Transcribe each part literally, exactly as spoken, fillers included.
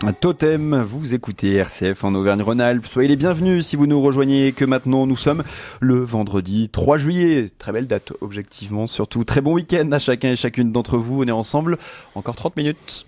Totem, vous écoutez R C F en Auvergne-Rhône-Alpes. Soyez les bienvenus si vous nous rejoignez, que maintenant nous sommes le vendredi trois juillet. Très belle date, objectivement, surtout. Très bon week-end à chacun et chacune d'entre vous. On est ensemble encore trente minutes.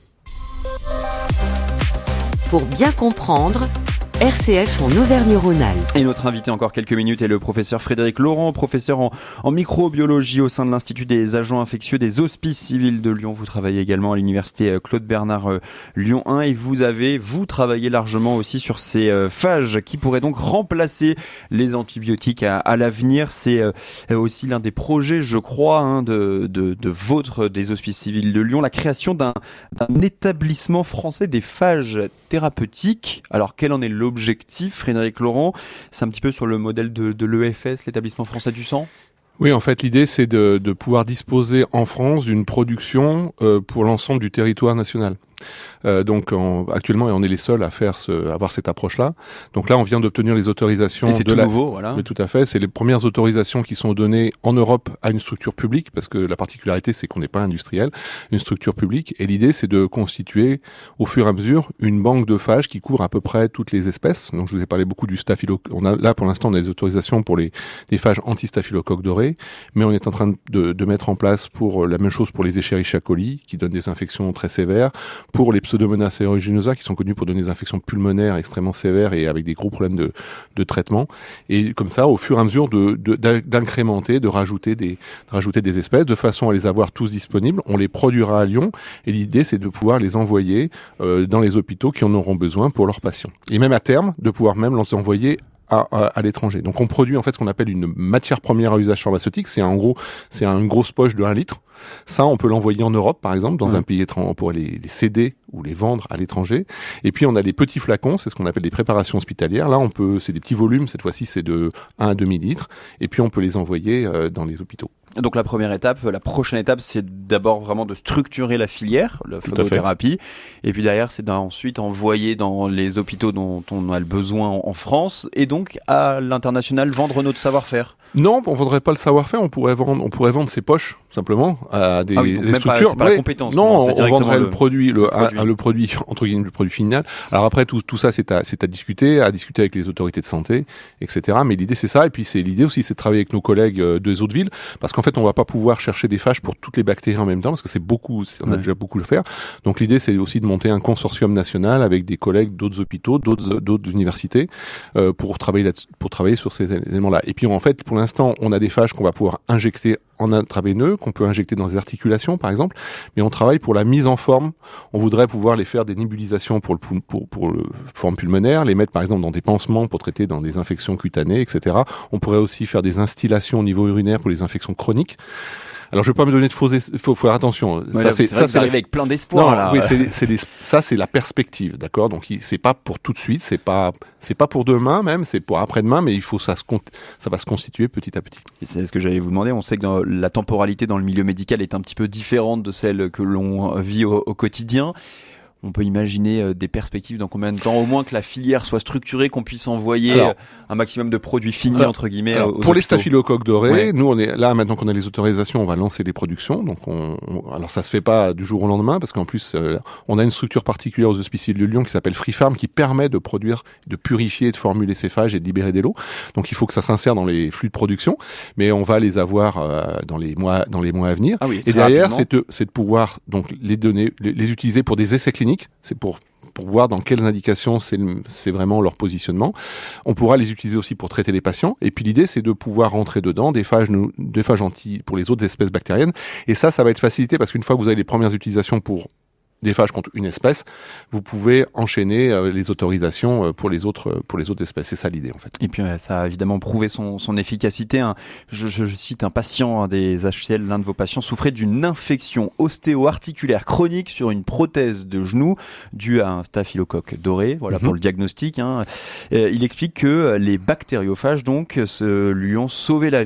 Pour bien comprendre, R C F en Auvergne-Rhône-Alpes. Et notre invité encore quelques minutes est le professeur Frédéric Laurent, professeur en, en microbiologie au sein de l'Institut des agents infectieux des Hospices civils de Lyon. Vous travaillez également à l'université Claude Bernard euh, Lyon un et vous avez, vous travaillez largement aussi sur ces euh, phages qui pourraient donc remplacer les antibiotiques à, à l'avenir. C'est euh, aussi l'un des projets, je crois, hein, de, de, de votre, des Hospices civils de Lyon, la création d'un, d'un établissement français des phages thérapeutiques. Alors quel en est le L'objectif, Frédéric Laurent, c'est un petit peu sur le modèle de, de l'E F S, l'établissement français du sang ? Oui, en fait, l'idée, c'est de, de pouvoir disposer en France d'une production euh, pour l'ensemble du territoire national. Euh, donc en, actuellement, on est les seuls à faire ce, à avoir cette approche-là. Donc là, on vient d'obtenir les autorisations. Et c'est de tout la... nouveau, voilà. Mais tout à fait. C'est les premières autorisations qui sont données en Europe à une structure publique, parce que la particularité, c'est qu'on n'est pas industriel, une structure publique. Et l'idée, c'est de constituer, au fur et à mesure, une banque de phages qui couvre à peu près toutes les espèces. Donc, je vous ai parlé beaucoup du staphylocoque. On a là, pour l'instant, on a des autorisations pour les, les phages anti-staphylocoque doré, mais on est en train de, de mettre en place pour la même chose pour les Escherichia coli, qui donnent des infections très sévères, pour les Pseudomonas aeruginosa, qui sont connus pour donner des infections pulmonaires extrêmement sévères et avec des gros problèmes de, de traitement. Et comme ça, au fur et à mesure, de, de, d'incrémenter, de rajouter des, de rajouter des espèces, de façon à les avoir tous disponibles. On les produira à Lyon, et l'idée, c'est de pouvoir les envoyer euh, dans les hôpitaux qui en auront besoin pour leurs patients. Et même à terme, de pouvoir même les envoyer À, à, à l'étranger. Donc on produit en fait ce qu'on appelle une matière première à usage pharmaceutique. C'est en gros, c'est une grosse poche de un litre. Ça, on peut l'envoyer en Europe, par exemple, dans mmh. un pays étranger. On pourrait les, les céder ou les vendre à l'étranger. Et puis on a les petits flacons, c'est ce qu'on appelle des préparations hospitalières. Là, on peut, c'est des petits volumes. Cette fois-ci, c'est de un à deux millilitres. Et puis on peut les envoyer euh, dans les hôpitaux. Donc la première étape, la prochaine étape, c'est d'abord vraiment de structurer la filière, la phlebothérapie, et puis derrière, c'est d'ensuite envoyer dans les hôpitaux dont on a le besoin en France, et donc à l'international vendre notre savoir-faire. Non, on vendrait pas le savoir-faire, on pourrait vendre, on pourrait vendre ses poches simplement à des, ah oui, des structures. Pas, c'est pas la compétence. Non, on, on vendrait le, le produit, le, le produit, à, le produit entre guillemets, le produit final. Alors après, tout, tout ça, c'est à, c'est à discuter, à discuter avec les autorités de santé, et cetera. Mais l'idée, c'est ça, et puis c'est l'idée aussi, c'est de travailler avec nos collègues des autres villes, parce qu'en fait, on va pas pouvoir chercher des phages pour toutes les bactéries en même temps, parce que c'est beaucoup, on a ouais. déjà beaucoup à faire. Donc l'idée, c'est aussi de monter un consortium national avec des collègues d'autres hôpitaux, d'autres, d'autres universités, euh, pour travailler là, pour travailler sur ces éléments-là. Et puis en fait, pour l'instant, on a des phages qu'on va pouvoir injecter en intraveineux, qu'on peut injecter dans les articulations, par exemple, mais on travaille pour la mise en forme. On voudrait pouvoir les faire des nébulisations pour le pour, pour, pour le forme pulmonaire, les mettre par exemple dans des pansements pour traiter dans des infections cutanées, et cetera. On pourrait aussi faire des instillations au niveau urinaire pour les infections chroniques. Alors je vais pas me donner de faux, es- faut faire attention. Ouais, ça là, c'est, c'est ça, c'est arrivé la... avec plein d'espoir. Non, là. Oui, c'est, c'est les... ça c'est la perspective, d'accord. Donc c'est pas pour tout de suite, c'est pas, c'est pas pour demain même, c'est pour après-demain, mais il faut ça se, ça va se constituer petit à petit. Et c'est ce que j'allais vous demander. On sait que dans la temporalité dans le milieu médical est un petit peu différente de celle que l'on vit au, au quotidien. On peut imaginer des perspectives dans combien de temps, au moins que la filière soit structurée, qu'on puisse envoyer alors, un maximum de produits finis alors, entre guillemets. Alors, aux pour hôpitaux. les staphylocoques dorés, ouais. nous on est là maintenant qu'on a les autorisations, on va lancer les productions. Donc on, on alors ça se fait pas du jour au lendemain parce qu'en plus euh, on a une structure particulière aux Hospices de Lyon qui s'appelle FreeFarm qui permet de produire, de purifier, de formuler ces phages et de libérer des lots. Donc il faut que ça s'insère dans les flux de production, mais on va les avoir euh, dans les mois dans les mois à venir. Ah oui, et derrière c'est de, c'est de pouvoir donc les donner, les, les utiliser pour des essais cliniques. C'est pour pour voir dans quelles indications c'est, c'est vraiment leur positionnement. On pourra les utiliser aussi pour traiter les patients. Et puis l'idée, c'est de pouvoir rentrer dedans des phages, des phages anti pour les autres espèces bactériennes. Et ça, ça va être facilité parce qu'une fois que vous avez les premières utilisations pour des phages contre une espèce, vous pouvez enchaîner euh, les autorisations euh, pour les autres euh, pour les autres espèces. C'est ça l'idée en fait. Et puis euh, ça a évidemment prouvé son, son efficacité. Hein. Je, je, je cite un patient hein, des H C L, l'un de vos patients souffrait d'une infection ostéo-articulaire chronique sur une prothèse de genou due à un staphylocoque doré. Voilà mm-hmm. pour le diagnostic. Hein. Euh, il explique que les bactériophages donc se, lui ont sauvé la vie.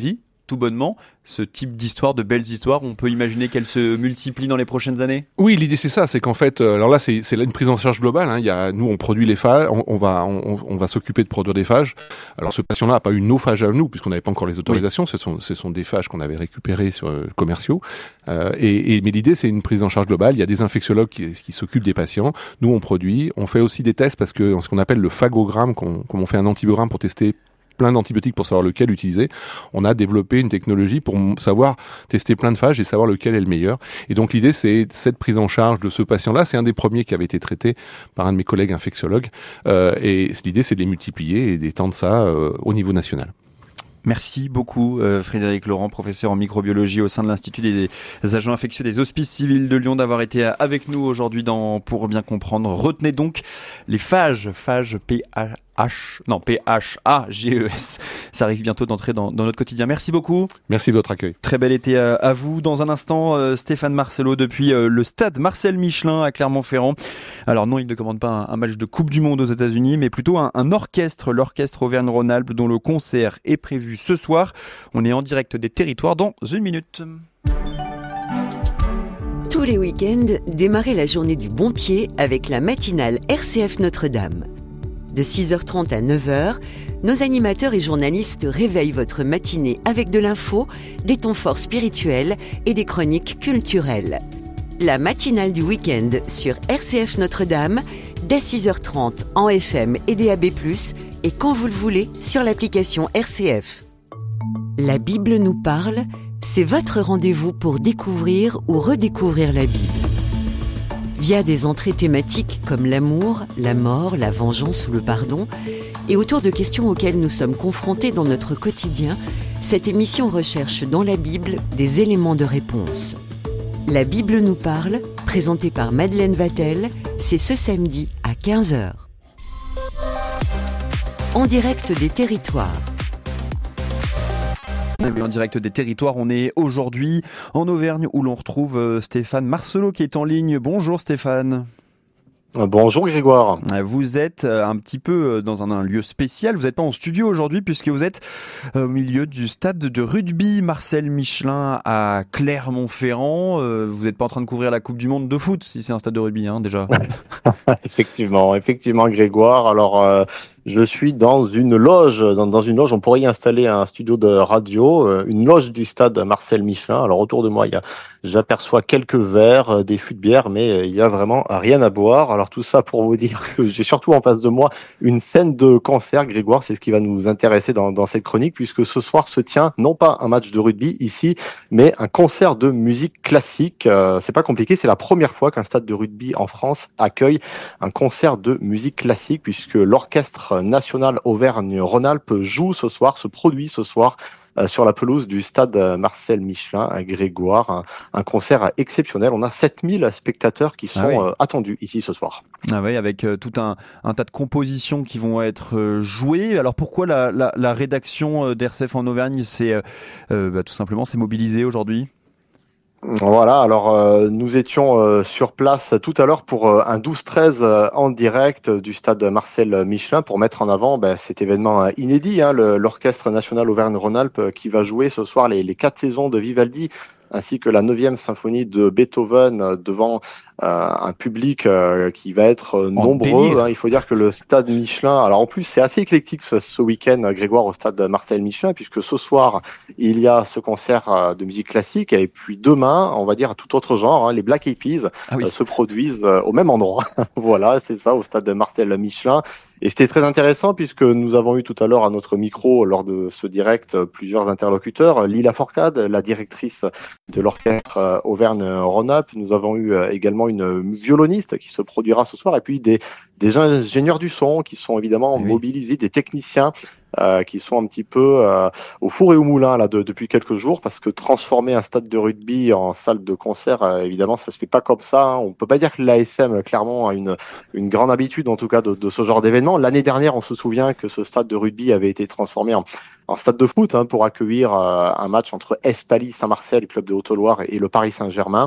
tout bonnement, ce type d'histoire, de belles histoires, on peut imaginer qu'elles se multiplient dans les prochaines années? Oui, l'idée c'est ça, c'est qu'en fait, euh, alors là c'est c'est une prise en charge globale. Hein. Il y a, nous on produit les phages, on, on va on, on va s'occuper de produire des phages. Alors ce patient-là n'a pas eu nos phages à nous puisqu'on n'avait pas encore les autorisations. Oui. Ce sont ce sont des phages qu'on avait récupérés sur euh, commerciaux. Euh, et, et mais l'idée c'est une prise en charge globale. Il y a des infectiologues qui, qui s'occupent des patients. Nous on produit, on fait aussi des tests parce que ce qu'on appelle le phagogramme, qu'on, comme on fait un antibiogramme pour tester plein d'antibiotiques pour savoir lequel utiliser, on a développé une technologie pour savoir tester plein de phages et savoir lequel est le meilleur. Et donc l'idée, c'est cette prise en charge de ce patient-là. C'est un des premiers qui avait été traité par un de mes collègues infectiologues. Euh, et l'idée, c'est de les multiplier et d'étendre ça euh, au niveau national. Merci beaucoup euh, Frédéric Laurent, professeur en microbiologie au sein de l'Institut des agents infectieux des Hospices civils de Lyon, d'avoir été avec nous aujourd'hui dans Pour bien comprendre. Retenez donc les phages, phages P H, non P H A G E S. Ça risque bientôt d'entrer dans, dans notre quotidien. Merci beaucoup. Merci de votre accueil. Très bel été à, à vous. Dans un instant, euh, Stéphane Marcelo depuis euh, le stade Marcel Michelin à Clermont-Ferrand. Alors non, il ne commande pas un, un match de Coupe du Monde aux États-Unis, mais plutôt un, un orchestre, l'orchestre Auvergne-Rhône-Alpes, dont le concert est prévu ce soir. On est en direct des territoires dans une minute. Tous les week-ends, démarrez la journée du bon pied avec la matinale R C F Notre-Dame. De six heures trente à neuf heures, nos animateurs et journalistes réveillent votre matinée avec de l'info, des temps forts spirituels et des chroniques culturelles. La matinale du week-end sur R C F Notre-Dame, dès six heures trente en F M et D A B plus, et quand vous le voulez sur l'application R C F. La Bible nous parle, c'est votre rendez-vous pour découvrir ou redécouvrir la Bible. Via des entrées thématiques comme l'amour, la mort, la vengeance ou le pardon, et autour de questions auxquelles nous sommes confrontés dans notre quotidien, cette émission recherche dans la Bible des éléments de réponse. La Bible nous parle, présentée par Madeleine Vatel, c'est ce samedi à quinze heures. En direct des territoires. En direct des territoires, on est aujourd'hui en Auvergne où l'on retrouve Stéphane Marcelo qui est en ligne. Bonjour Stéphane. Bonjour Grégoire. Vous êtes un petit peu dans un, un lieu spécial, vous n'êtes pas en studio aujourd'hui puisque vous êtes au milieu du stade de rugby Marcel Michelin à Clermont-Ferrand. Vous n'êtes pas en train de couvrir la Coupe du Monde de foot si c'est un stade de rugby hein, déjà. Effectivement, effectivement Grégoire. Alors euh, je suis dans une loge, dans, dans une loge, on pourrait y installer un studio de radio, euh, une loge du stade Marcel Michelin. Alors autour de moi, il y a, j'aperçois quelques verres, euh, des fûts de bière, mais euh, il y a vraiment rien à boire. Alors tout ça pour vous dire que j'ai surtout en face de moi une scène de concert, Grégoire, c'est ce qui va nous intéresser dans, dans cette chronique, puisque ce soir se tient non pas un match de rugby ici, mais un concert de musique classique. Euh, c'est pas compliqué, c'est la première fois qu'un stade de rugby en France accueille un concert de musique classique, puisque l'orchestre national Auvergne-Rhône-Alpes joue ce soir, se produit ce soir euh, sur la pelouse du stade Marcel Michelin à Grégoire. Un, un concert exceptionnel. On a sept mille spectateurs qui sont ah oui. euh, attendus ici ce soir. Ah oui, avec euh, tout un, un tas de compositions qui vont être euh, jouées. Alors pourquoi la, la, la rédaction d'R C F en Auvergne s'est euh, euh, bah, tout simplement s'est mobilisée aujourd'hui ? Voilà, alors euh, nous étions euh, sur place tout à l'heure pour euh, un douze treize euh, en direct du stade Marcel Michelin pour mettre en avant ben, cet événement euh, inédit, hein, le, l'Orchestre National Auvergne-Rhône-Alpes euh, qui va jouer ce soir les, les quatre saisons de Vivaldi ainsi que la neuvième symphonie de Beethoven euh, devant euh, un public euh, qui va être euh, nombreux. Hein. Il faut dire que le stade Michelin, alors en plus c'est assez éclectique ce, ce week-end, Grégoire, au stade Marcel Michelin, puisque ce soir il y a ce concert euh, de musique classique et puis demain, on va dire à tout autre genre, hein, les Black Eyed Peas ah oui. euh, se produisent euh, au même endroit. Voilà, c'est ça, au stade Marcel Michelin. Et c'était très intéressant puisque nous avons eu tout à l'heure à notre micro, lors de ce direct, plusieurs interlocuteurs. Lila Forcade, la directrice de l'orchestre Auvergne-Rhône-Alpes. Nous avons eu également une violoniste qui se produira ce soir et puis des, des ingénieurs du son qui sont évidemment oui. mobilisés, des techniciens Euh, qui sont un petit peu euh, au four et au moulin là de, depuis quelques jours, parce que transformer un stade de rugby en salle de concert, euh, évidemment, ça se fait pas comme ça. Hein. On peut pas dire que l'A S M Clermont a une une grande habitude, en tout cas, de, de ce genre d'événement. L'année dernière, on se souvient que ce stade de rugby avait été transformé en, en stade de foot hein, pour accueillir euh, un match entre Espaly Saint-Marcel, club de Haute-Loire, et le Paris Saint-Germain.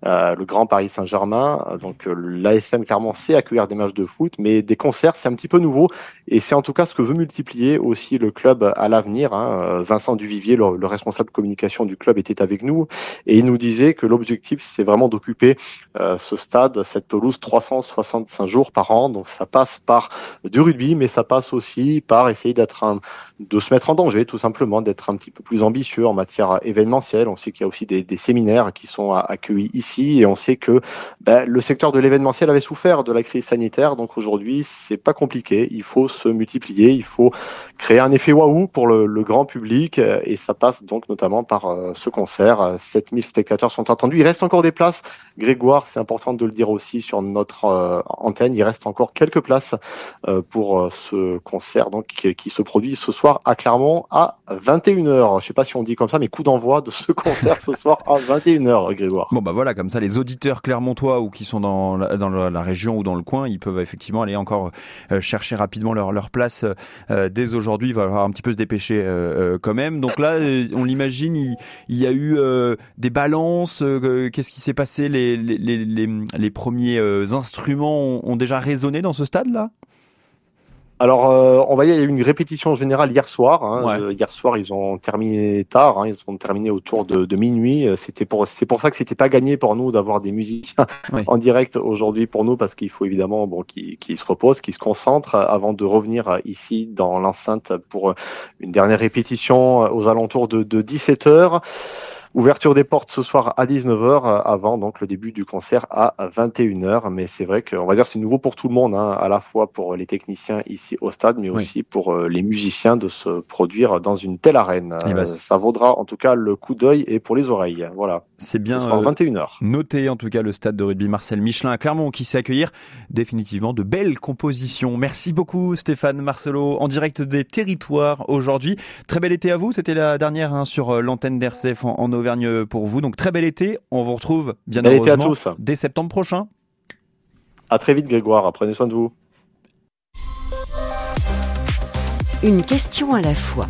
euh, le Grand Paris Saint-Germain. Donc euh, l'A S M Clermont sait accueillir des matchs de foot, mais des concerts, c'est un petit peu nouveau. Et c'est en tout cas ce que veut multiplier aussi le club à l'avenir. Hein. Vincent Duvivier, le, le responsable communication du club, était avec nous et il nous disait que l'objectif, c'est vraiment d'occuper euh, ce stade, cette pelouse, trois cent soixante-cinq jours par an. Donc ça passe par du rugby, mais ça passe aussi par essayer d'être un, de se mettre en danger, tout simplement, d'être un petit peu plus ambitieux en matière événementielle. On sait qu'il y a aussi des, des séminaires qui sont accueillis ici et on sait que ben, le secteur de l'événementiel avait souffert de la crise sanitaire. Donc aujourd'hui, c'est pas compliqué. Il faut se multiplier, il faut créer un effet waouh pour le, le grand public et ça passe donc notamment par euh, ce concert. sept mille spectateurs sont attendus. Il reste encore des places. Grégoire, c'est important de le dire aussi sur notre euh, antenne, il reste encore quelques places euh, pour euh, ce concert donc qui, qui se produit ce soir à Clermont à vingt et une heures. Je sais pas si on dit comme ça, mais coup d'envoi de ce concert ce soir à vingt et une heures, Grégoire. Bon bah voilà, comme ça les auditeurs clermontois ou qui sont dans la, dans la région ou dans le coin, ils peuvent effectivement aller encore euh, chercher rapidement leur, leur place euh, dès aujourd'hui. Il va falloir un petit peu se dépêcher euh, euh, quand même. Donc là, euh, on l'imagine, il, il y a eu euh, des balances. Euh, qu'est-ce qui s'est passé? Les, les, les, les, les premiers euh, instruments ont, ont déjà résonné dans ce stade-là? Alors, euh, on va dire, il y a eu une répétition générale hier soir. Hein. Ouais. Euh, hier soir, ils ont terminé tard. Hein. Ils ont terminé autour de, de minuit. C'était pour, c'est pour ça que c'était pas gagné pour nous d'avoir des musiciens oui. en direct aujourd'hui pour nous, parce qu'il faut évidemment bon qu'ils, qu'ils se reposent, qu'ils se concentrent avant de revenir ici dans l'enceinte pour une dernière répétition aux alentours de, de dix-sept heures. Ouverture des portes ce soir à dix-neuf heures avant donc le début du concert à vingt et une heures. Mais c'est vrai qu'on va dire c'est nouveau pour tout le monde, hein, à la fois pour les techniciens ici au stade, mais oui. aussi pour les musiciens de se produire dans une telle arène. Eh ben, ça vaudra en tout cas le coup d'œil et pour les oreilles. Voilà. C'est bien ce soir, vingt et une heures. Euh, noté en tout cas le stade de rugby Marcel Michelin à Clermont qui sait accueillir définitivement de belles compositions. Merci beaucoup Stéphane Marcelot en direct des territoires aujourd'hui. Très bel été à vous. C'était la dernière hein, sur l'antenne d'R C F en, en Auvergne pour vous. Donc très bel été. On vous retrouve bien bel heureusement été à tous. Dès septembre prochain. À très vite Grégoire. Prenez soin de vous. Une question à la fois.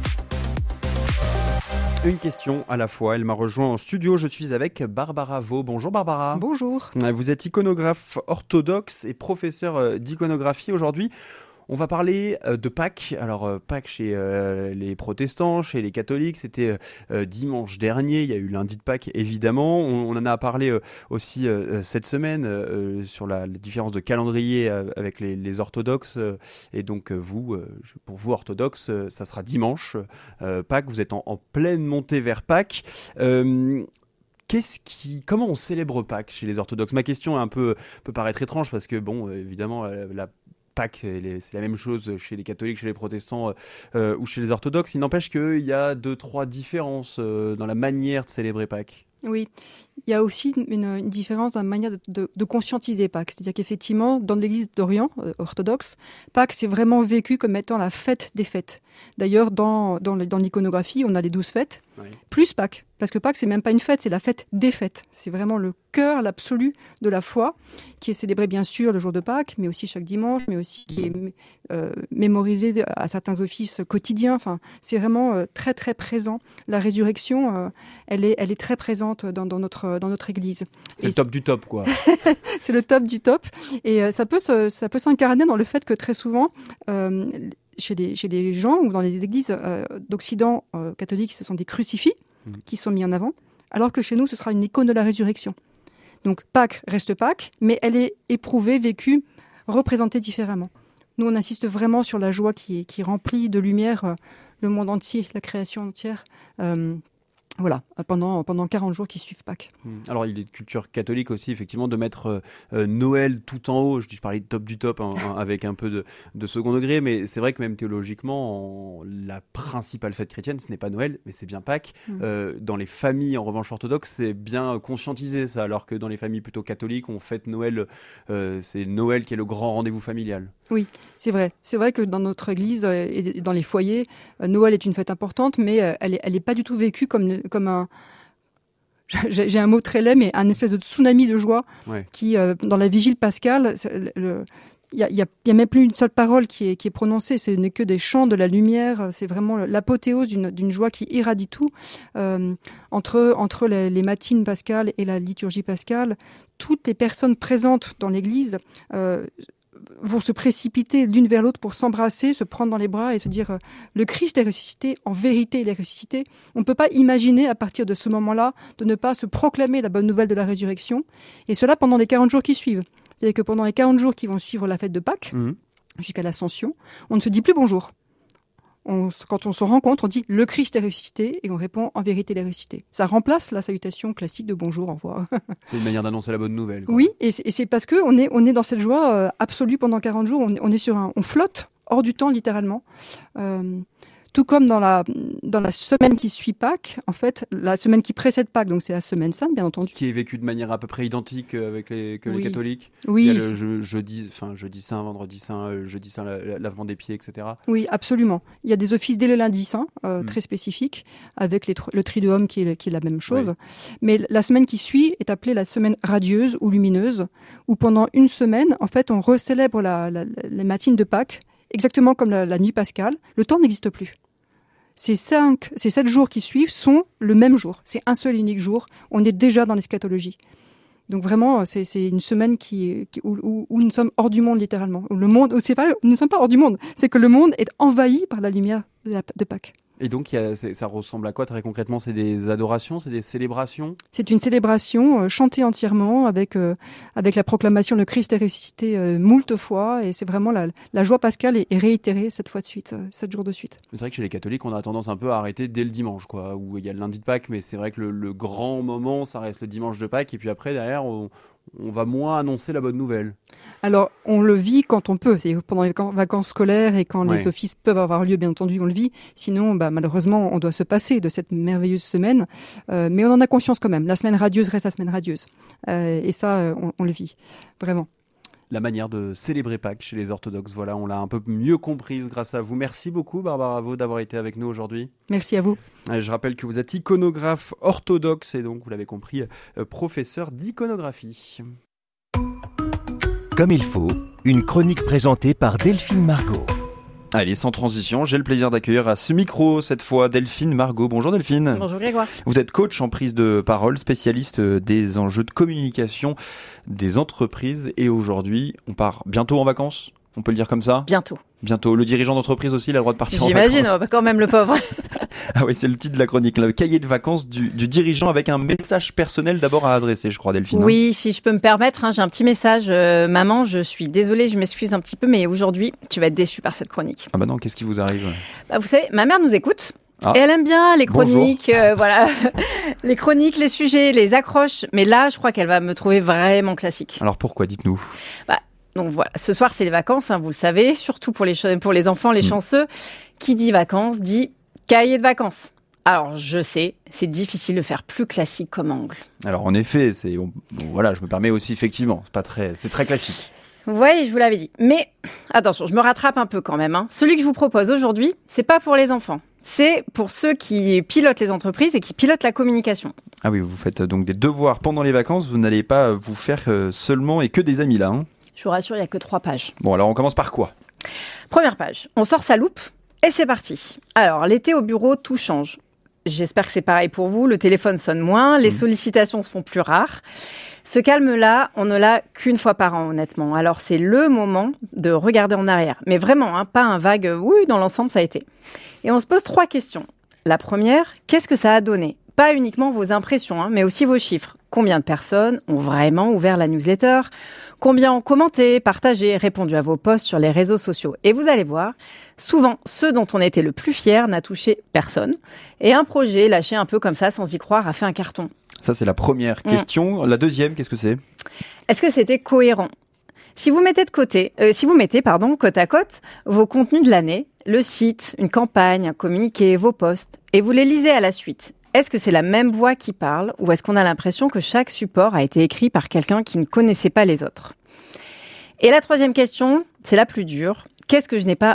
Une question à la fois. Elle m'a rejoint en studio. Je suis avec Barbara Vaux. Bonjour Barbara. Bonjour. Vous êtes iconographe orthodoxe et professeur d'iconographie aujourd'hui. On va parler de Pâques. Alors Pâques chez euh, les protestants, chez les catholiques, c'était euh, dimanche dernier. Il y a eu lundi de Pâques évidemment. On, on en a parlé euh, aussi euh, cette semaine euh, sur la, la différence de calendrier euh, avec les, les orthodoxes. Euh, et donc euh, vous, euh, pour vous orthodoxes, euh, ça sera dimanche euh, Pâques. Vous êtes en, en pleine montée vers Pâques. Euh, Qu'est-ce qui, comment on célèbre Pâques chez les orthodoxes? Ma question est un peu peut paraître étrange parce que bon, évidemment la Pâques, c'est la même chose chez les catholiques, chez les protestants euh, ou chez les orthodoxes. Il n'empêche qu'il y a deux, trois différences euh, dans la manière de célébrer Pâques. Oui, il y a aussi une, une différence dans la manière de, de, de conscientiser Pâques. C'est-à-dire qu'effectivement, dans l'Église d'Orient euh, orthodoxe, Pâques c'est vraiment vécu comme étant la fête des fêtes. D'ailleurs, dans, dans, dans l'iconographie, on a les douze fêtes, oui. plus Pâques. Parce que Pâques, c'est même pas une fête, c'est la fête des fêtes. C'est vraiment le cœur, l'absolu de la foi, qui est célébré bien sûr le jour de Pâques, mais aussi chaque dimanche, mais aussi qui est euh, mémorisé à certains offices quotidiens. Enfin, c'est vraiment euh, très très présent. La résurrection, euh, elle est, elle est très présente dans, dans notre dans notre Église. C'est Et le top du top, quoi. C'est le top du top. Et euh, ça peut se, ça peut s'incarner dans le fait que très souvent. Euh, Chez les, chez les gens ou dans les églises euh, d'Occident euh, catholiques, ce sont des crucifix mmh. qui sont mis en avant, alors que chez nous, ce sera une icône de la résurrection. Donc Pâques reste Pâques, mais elle est éprouvée, vécue, représentée différemment. Nous, on insiste vraiment sur la joie qui, qui remplit de lumière euh, le monde entier, la création entière. Euh, Voilà, pendant, pendant quarante jours qui suivent Pâques. Alors, il est de culture catholique aussi, effectivement, de mettre euh, Noël tout en haut. Je parlais de top du top, hein, hein, avec un peu de, de second degré, mais c'est vrai que même théologiquement, en, la principale fête chrétienne, ce n'est pas Noël, mais c'est bien Pâques. Mmh. Euh, dans les familles, en revanche, orthodoxes, c'est bien conscientisé, ça, alors que dans les familles plutôt catholiques, on fête Noël, euh, c'est Noël qui est le grand rendez-vous familial. Oui, c'est vrai. C'est vrai que dans notre église et dans les foyers, Noël est une fête importante, mais elle est, elle est pas du tout vécue comme, comme un, j'ai, j'ai un mot très laid, mais un espèce de tsunami de joie ouais. qui, euh, dans la vigile pascale, le, il y a, y, a, y a même plus une seule parole qui est, qui est prononcée. Ce n'est que des chants, de la lumière. C'est vraiment l'apothéose d'une, d'une joie qui irradie tout. Euh, entre entre les, les matines pascales et la liturgie pascale, toutes les personnes présentes dans l'église euh, vont se précipiter l'une vers l'autre pour s'embrasser, se prendre dans les bras et se dire euh, le Christ est ressuscité, en vérité il est ressuscité. On ne peut pas imaginer à partir de ce moment-là de ne pas se proclamer la bonne nouvelle de la résurrection, et cela pendant les quarante jours qui suivent. C'est-à-dire que pendant les quarante jours qui vont suivre la fête de Pâques, mmh. jusqu'à l'Ascension, on ne se dit plus bonjour. On, quand on se rencontre, on dit « le Christ est ressuscité » et on répond « en vérité il est ressuscité ». Ça remplace la salutation classique de « bonjour, au revoir ». C'est une manière d'annoncer la bonne nouvelle, quoi. Oui, et c'est, et c'est parce qu'on est, on est dans cette joie euh, absolue pendant quarante jours. On, on est sur un, on flotte hors du temps littéralement. Euh, Tout comme dans la dans la semaine qui suit Pâques, en fait, la semaine qui précède Pâques, donc c'est la semaine sainte, bien entendu. Qui est vécue de manière à peu près identique avec les que oui. les catholiques. Oui. Il y a le je, jeudi, enfin jeudi saint, vendredi saint, jeudi saint, la, lavement des pieds, et cetera. Oui, absolument. Il y a des offices dès le lundi saint, euh, mmh. très spécifiques, avec les, le triduum qui est qui est la même chose. Oui. Mais la semaine qui suit est appelée la semaine radieuse ou lumineuse, où pendant une semaine, en fait, on recélèbre la, la, les matines de Pâques, exactement comme la, la nuit pascale. Le temps n'existe plus. Ces cinq, ces sept jours qui suivent sont le même jour. C'est un seul et unique jour. On est déjà dans l'eschatologie. Donc vraiment, c'est, c'est une semaine qui, qui où, où, où nous sommes hors du monde littéralement. Le monde, c'est pas, nous ne sommes pas hors du monde. C'est que le monde est envahi par la lumière de, la, de Pâques. Et donc, il y a, c'est, ça ressemble à quoi très concrètement? C'est des adorations, c'est des célébrations? C'est une célébration euh, chantée entièrement avec euh, avec la proclamation « Le Christ est ressuscité euh, » moult fois, et c'est vraiment la, la joie pascale est, est réitérée cette fois de suite, euh, sept jours de suite. C'est vrai que chez les catholiques, on a tendance un peu à arrêter dès le dimanche, quoi, où il y a le lundi de Pâques, mais c'est vrai que le, le grand moment, ça reste le dimanche de Pâques, et puis après, derrière, on, on va moins annoncer la bonne nouvelle. Alors, on le vit quand on peut. C'est pendant les vacances scolaires et quand ouais. les offices peuvent avoir lieu, bien entendu, on le vit. Sinon, bah, malheureusement, on doit se passer de cette merveilleuse semaine. Euh, mais on en a conscience quand même. La semaine radieuse reste la semaine radieuse. Euh, et ça, on, on le vit. Vraiment. La manière de célébrer Pâques chez les orthodoxes, voilà, on l'a un peu mieux comprise grâce à vous. Merci beaucoup, Barbara Vaud, d'avoir été avec nous aujourd'hui. Merci à vous. Je rappelle que vous êtes iconographe orthodoxe et donc, vous l'avez compris, professeur d'iconographie. Comme il faut, une chronique présentée par Delphine Margot. Allez, sans transition, j'ai le plaisir d'accueillir à ce micro, cette fois, Delphine Margot. Bonjour Delphine. Bonjour Grégoire. Vous êtes coach en prise de parole, spécialiste des enjeux de communication des entreprises. Et aujourd'hui, on part bientôt en vacances, on peut le dire comme ça ? Bientôt. Bientôt. Le dirigeant d'entreprise aussi, il a le droit de partir J'imagine, en vacances. J'imagine, quand même le pauvre. Ah oui, c'est le titre de la chronique, le cahier de vacances du, du dirigeant avec un message personnel d'abord à adresser, je crois, Delphine. Oui, si je peux me permettre, hein, j'ai un petit message. Euh, maman, je suis désolée, je m'excuse un petit peu, mais aujourd'hui, tu vas être déçue par cette chronique. Ah bah non, qu'est-ce qui vous arrive ? Bah, vous savez, ma mère nous écoute. Ah. Et elle aime bien les chroniques, euh, voilà, les chroniques, les sujets, les accroches. Mais là, je crois qu'elle va me trouver vraiment classique. Alors pourquoi, dites-nous ? Bah, donc voilà, ce soir c'est les vacances, hein, vous le savez, surtout pour les ch- pour les enfants, les mmh. chanceux. Qui dit vacances dit cahier de vacances. Alors je sais, c'est difficile de faire plus classique comme angle. Alors en effet, c'est on, bon, voilà, je me permets aussi effectivement, c'est pas très, c'est très classique. Vous voyez, je vous l'avais dit. Mais attention, je me rattrape un peu quand même. Hein. Celui que je vous propose aujourd'hui, c'est pas pour les enfants. C'est pour ceux qui pilotent les entreprises et qui pilotent la communication. Ah oui, vous faites donc des devoirs pendant les vacances. Vous n'allez pas vous faire seulement et que des amis là. Hein. Je vous rassure, il n'y a que trois pages. Bon, alors on commence par quoi ? Première page, on sort sa loupe et c'est parti. Alors, l'été au bureau, tout change. J'espère que c'est pareil pour vous. Le téléphone sonne moins, les mmh. sollicitations se font plus rares. Ce calme-là, on ne l'a qu'une fois par an, honnêtement. Alors, c'est le moment de regarder en arrière. Mais vraiment, hein, pas un vague « oui, dans l'ensemble, ça a été ». Et on se pose trois questions. La première, qu'est-ce que ça a donné ? Pas uniquement vos impressions, hein, mais aussi vos chiffres. Combien de personnes ont vraiment ouvert la newsletter ? Combien ont commenté, partagé, répondu à vos posts sur les réseaux sociaux ? Et vous allez voir, souvent, ce dont on était le plus fier n'a touché personne. Et un projet lâché un peu comme ça, sans y croire, a fait un carton. Ça, c'est la première question. Mmh. La deuxième, qu'est-ce que c'est ? Est-ce que c'était cohérent ? Si vous mettez de côté, euh, si vous mettez, pardon, côte à côte, vos contenus de l'année, le site, une campagne, un communiqué, vos posts, et vous les lisez à la suite, est-ce que c'est la même voix qui parle ou est-ce qu'on a l'impression que chaque support a été écrit par quelqu'un qui ne connaissait pas les autres ? Et la troisième question, c'est la plus dure. Qu'est-ce que je n'ai pas osé ?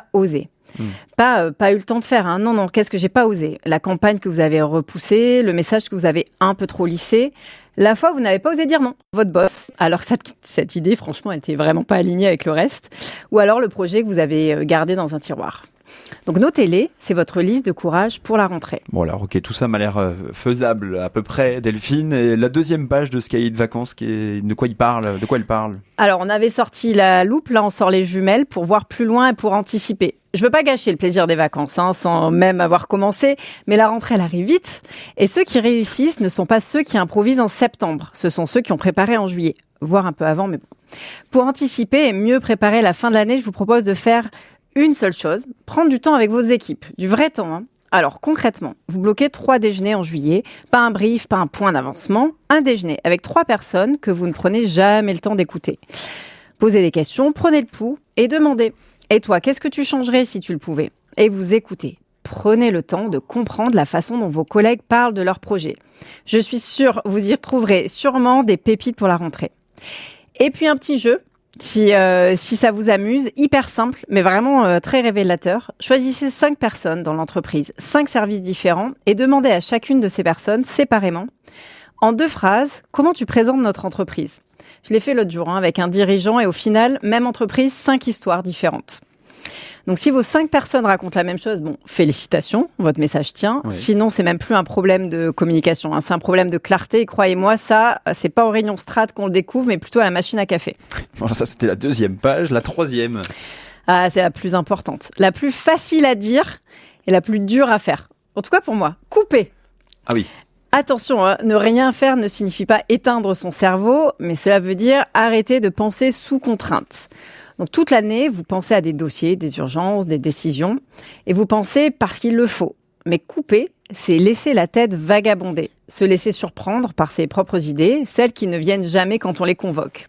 Mmh. Pas, euh, pas eu le temps de faire. Hein. Non, non, qu'est-ce que j'ai pas osé? La campagne que vous avez repoussée, le message que vous avez un peu trop lissé. La fois, vous n'avez pas osé dire non. Votre boss, alors cette, cette idée, franchement, elle était vraiment pas alignée avec le reste. Ou alors le projet que vous avez gardé dans un tiroir. Donc notez-les, c'est votre liste de courage pour la rentrée. Bon alors ok, tout ça m'a l'air euh, faisable à peu près, Delphine. Et la deuxième page de ce cahier de vacances, qui est, de quoi il parle, de quoi elle parle? Alors on avait sorti la loupe, là on sort les jumelles pour voir plus loin et pour anticiper. Je veux pas gâcher le plaisir des vacances, hein, sans même avoir commencé, mais la rentrée elle arrive vite. Et ceux qui réussissent ne sont pas ceux qui improvisent en septembre, ce sont ceux qui ont préparé en juillet, voire un peu avant, mais bon. Pour anticiper et mieux préparer la fin de l'année, je vous propose de faire une seule chose, prendre du temps avec vos équipes, du vrai temps. Hein. Alors concrètement, vous bloquez trois déjeuners en juillet, pas un brief, pas un point d'avancement, un déjeuner avec trois personnes que vous ne prenez jamais le temps d'écouter. Posez des questions, prenez le pouls et demandez. Et toi, qu'est-ce que tu changerais si tu le pouvais? Et vous écoutez. Prenez le temps de comprendre la façon dont vos collègues parlent de leur projet. Je suis sûre, vous y retrouverez sûrement des pépites pour la rentrée. Et puis un petit jeu. Si, euh, si ça vous amuse, hyper simple, mais vraiment euh, très révélateur, choisissez cinq personnes dans l'entreprise, cinq services différents, et demandez à chacune de ces personnes, séparément, en deux phrases, comment tu présentes notre entreprise. Je l'ai fait l'autre jour hein, avec un dirigeant, et au final, même entreprise, cinq histoires différentes. Donc si vos cinq personnes racontent la même chose, bon, félicitations, votre message tient. Oui. Sinon, c'est même plus un problème de communication, hein, c'est un problème de clarté. Et croyez-moi, ça, c'est pas aux réunions strat qu'on le découvre, mais plutôt à la machine à café. Voilà, ça c'était la deuxième page, la troisième. Ah, c'est la plus importante, la plus facile à dire et la plus dure à faire. En tout cas pour moi, couper. Ah oui. Attention, hein, ne rien faire ne signifie pas éteindre son cerveau, mais cela veut dire arrêter de penser sous contrainte. Donc toute l'année, vous pensez à des dossiers, des urgences, des décisions, et vous pensez parce qu'il le faut. Mais couper, c'est laisser la tête vagabonder, se laisser surprendre par ses propres idées, celles qui ne viennent jamais quand on les convoque.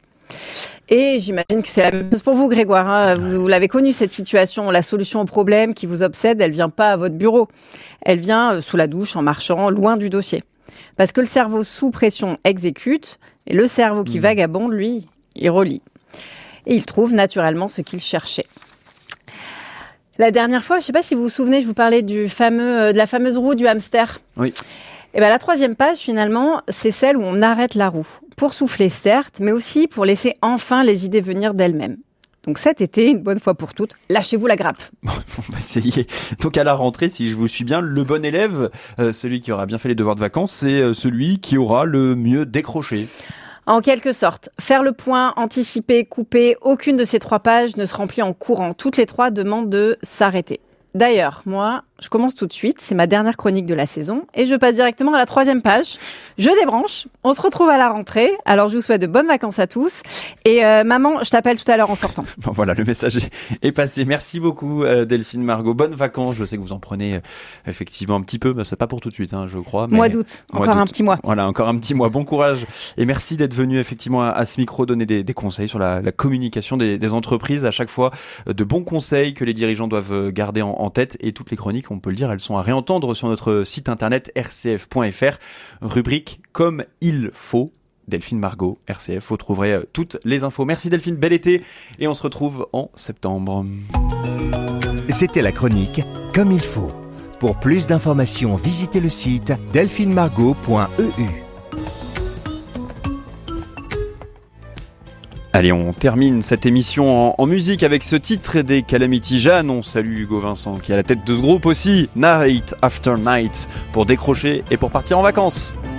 Et j'imagine que c'est la même chose pour vous, Grégoire. Hein. Vous, vous l'avez connu, cette situation. La solution au problème qui vous obsède, elle vient pas à votre bureau. Elle vient sous la douche, en marchant, loin du dossier. Parce que le cerveau sous pression exécute, et le cerveau qui mmh. vagabonde, lui, il relie. Et il trouve naturellement ce qu'il cherchait. La dernière fois, je ne sais pas si vous vous souvenez, je vous parlais du fameux, de la fameuse roue du hamster. Oui. Et ben la troisième page, finalement, c'est celle où on arrête la roue. Pour souffler, certes, mais aussi pour laisser enfin les idées venir d'elles-mêmes. Donc cet été, une bonne fois pour toutes, lâchez-vous la grappe. Bon, on va essayer. Donc à la rentrée, si je vous suis bien, le bon élève, euh, celui qui aura bien fait les devoirs de vacances, c'est euh, celui qui aura le mieux décroché. En quelque sorte, faire le point, anticiper, couper, aucune de ces trois pages ne se remplit en courant. Toutes les trois demandent de s'arrêter. D'ailleurs, moi, je commence tout de suite, c'est ma dernière chronique de la saison, et je passe directement à la troisième page. Je débranche, on se retrouve à la rentrée, alors je vous souhaite de bonnes vacances à tous, et euh, maman, je t'appelle tout à l'heure en sortant. Bon voilà, le message est passé. Merci beaucoup euh, Delphine Margot, bonnes vacances, je sais que vous en prenez euh, effectivement un petit peu, mais c'est pas pour tout de suite, hein, je crois. Mais... Mois d'août, encore mois d'août. un petit mois. Voilà, encore un petit mois, bon courage, et merci d'être venu effectivement à, à ce micro donner des, des conseils sur la, la communication des, des entreprises, à chaque fois euh, de bons conseils que les dirigeants doivent garder en en tête, et toutes les chroniques, on peut le dire, elles sont à réentendre sur notre site internet r c f point f r, rubrique comme il faut. Delphine Margot, R C F, vous trouverez toutes les infos. Merci Delphine, bel été, et on se retrouve en septembre. C'était la chronique comme il faut. Pour plus d'informations, visitez le site delphine margot point e u. Allez, on termine cette émission en, en musique avec ce titre des Calamity Jane. On salue Hugo Vincent qui est à la tête de ce groupe aussi, Night After Night, pour décrocher et pour partir en vacances.